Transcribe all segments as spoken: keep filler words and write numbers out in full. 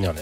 opiniones.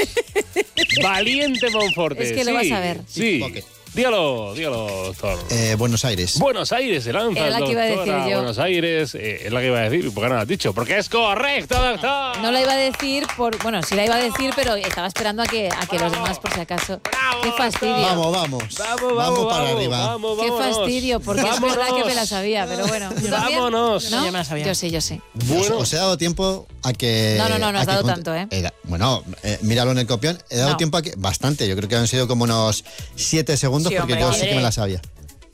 Valiente Monforte. Es que lo sí, vas a ver. Sí. Okay. Dígalo, dígalo, doctor. Eh, Buenos Aires. Buenos Aires se lanza, Era la que iba a decir doctora, yo. Buenos Aires, eh, es la que iba a decir. ¿Por qué no lo has dicho? Porque es correcto, doctor. No la iba a decir por... Bueno, sí la iba a decir, pero estaba esperando a que, a que los demás, por si acaso... Bravo, ¡Qué fastidio! Vamos, vamos. Vamos, vamos, para vamos, arriba. Vamos, ¡Qué vámonos. fastidio! Porque Vámonos. es verdad que me la sabía, pero bueno. ¿Tú también? Vámonos. ¿No? Yo me la sabía. Yo sí, yo sí. Bueno. Os, os he dado tiempo a que... No, no, no, no a has que dado cont- tanto, ¿eh? Era- bueno, eh, míralo en el copión. He dado No. tiempo a que... Bastante, yo creo que han sido como unos siete segundos Sí, porque hombre, yo sí que hombre. me la sabía.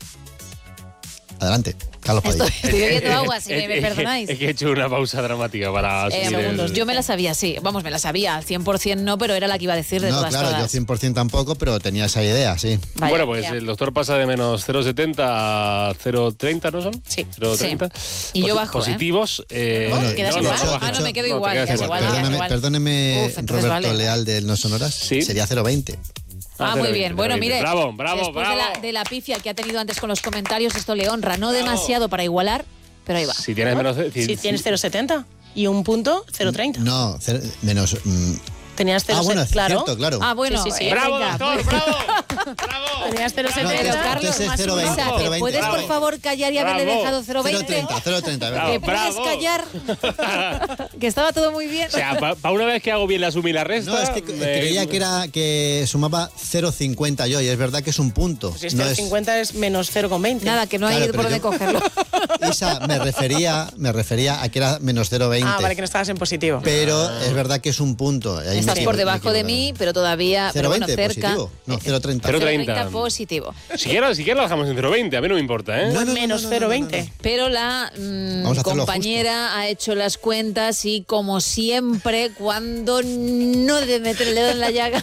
Adelante, Carlos Estoy, Padilla. estoy bebiendo agua, si Es- me, me es que- perdonáis. Es que he hecho una pausa dramática para Eh, subir segundos. el- Yo me la sabía, sí. Vamos, me la sabía. Al cien por ciento no, pero era la que iba a decir de No, todas, claro, yo todas. cien por ciento tampoco, pero tenía esa idea, sí. Vaya, bueno, pues ya. el doctor pasa de menos cero coma setenta a cero coma treinta, ¿no son? Sí. cero coma treinta. Y yo Posi- bajo, ¿eh? Positivos. Eh, Bueno, ¿quedas no, igual? no, Ah, no, me quedo no, te igual, quedas ya es igual. igual. Perdóneme, igual. perdóneme Uf, entonces Roberto vale. Leal del No Sonoras. Sí. Sería cero coma veinte. Ah, Ah, muy cero bien. veinte, Bueno, cero veinte. mire, Bravo, bravo, después bravo. De, la, de la pifia que ha tenido antes con los comentarios, esto le honra. No demasiado para igualar, pero ahí va. Si tienes menos... de- Si tienes cero coma setenta y un punto, cero coma treinta. No, cer- menos... mm, Tenías cero ah, coma bueno, setenta, claro. cierto, claro. Ah, bueno. Sí, sí, sí. eh, ¡Bravo, venga, doctor! pues- ¡Bravo! ¡Bravo! Tenías cero coma No, setenta. entonces- Carlos, entonces más cero uno. coma veinte, Isa, cero coma veinte. ¿puedes por Bravo. favor callar y haberle Bravo. dejado cero coma cero coma veinte? treinta, cero coma treinta, Bravo. ¿Que ¿verdad? puedes Bravo. callar? Que estaba todo muy bien. O sea, para una vez que hago bien la suma y la resta... No, es que me- creía que era que sumaba cero coma cincuenta yo, y es verdad que es un punto. Si es No cero coma es- cincuenta es menos cero coma veinte. Nada, que no hay Claro, por pero dónde yo- cogerlo. Isa, me refería, me refería a que era menos cero coma veinte. Ah, vale, que no estabas en positivo. Pero es verdad que es un punto. Ahí me Estás equivo- por me debajo de equivoco. mí, pero todavía pero cero coma bueno, veinte cerca. positivo. No, cero coma treinta. Cero coma cero coma treinta. positivo. Si quieres, si quieres lo dejamos en cero coma veinte, a mí no me importa, ¿eh? No, no, no, menos no, no, cero coma no, no, veinte. no. Pero la mm, Vamos a hacerlo compañera ha hecho las cuentas y, como siempre, cuando no debe meter el dedo en la llaga,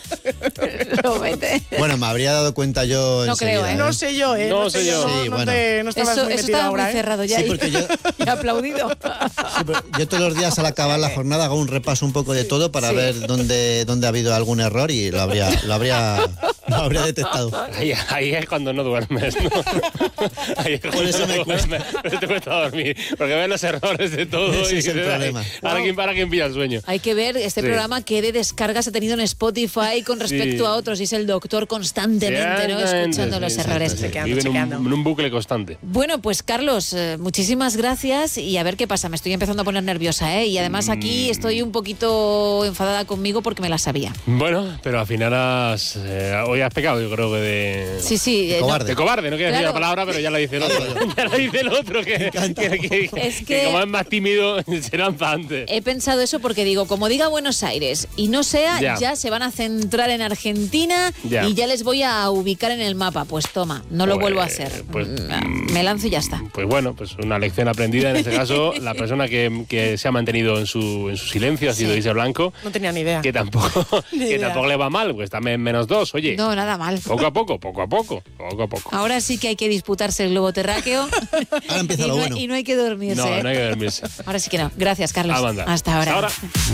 lo mete. Bueno, me habría dado cuenta yo No enseguida, creo, ¿eh? No sé yo, ¿eh? No sé yo. No, Sí, no bueno. te, no estabas Eso, muy eso metido estaba ahora, muy ¿eh? cerrado ya. Sí, y- porque yo- y aplaudido. Sí, pero yo todos los días al acabar la jornada hago un repaso un poco de todo para Sí. ver dónde, dónde ha habido algún error y lo habría, lo habría, lo habría detectado. Ahí, ahí es cuando no duermes, ¿no? Ahí es cuando eso no me duermes. Por eso te cuesta dormir. Porque ves los errores de todo. Ese y es el dices, "Ay, problema". Ahora quién para quién pilla el sueño. Hay que ver este Sí. programa qué de descargas ha tenido en Spotify con respecto Sí. a otros. Y es el doctor constantemente, ¿no? Exactamente, Escuchando sí, los exacto, errores. sí. Chequeando, Vive en un, chequeando. en un bucle constante. Bueno, pues Carlos, eh, muchísimas gracias y a ver qué pasa. Me estoy empezando a poner nerviosa, ¿eh? Y además aquí estoy un poquito enfadada conmigo porque me la sabía. Bueno, pero al final has, eh, hoy has pecado, yo creo que de... Sí, sí. eh, no- cobarde. De cobarde, no quiero decir Claro. la palabra, pero ya la dice el otro. ya la dice el otro, que, que, que- Es que que- como es más tímido, se lanza antes. He pensado eso porque digo, como diga Buenos Aires y no sea, Ya. ya, se van a centrar en Argentina Ya. y ya les voy a ubicar en el mapa. Pues toma, no lo Pues- vuelvo a hacer. pues, Mm, Me lanzo y ya está. Pues bueno, pues una lección aprendida. En este caso, la persona que, que se ha mantenido en su, en su silencio ha sido Sí. Isa Blanco, No tenía ni idea. que tampoco, Ni que idea. tampoco le va mal, pues también menos dos, oye. No, nada mal. Poco a poco, poco a poco, poco a poco. Ahora sí que hay que disputarse el globo terráqueo. Ahora empieza y, lo no, bueno. y no hay que dormirse. No, ¿eh? no hay que dormirse. Ahora sí que no. Gracias, Carlos. Ah, manda. Hasta ahora. Hasta ahora.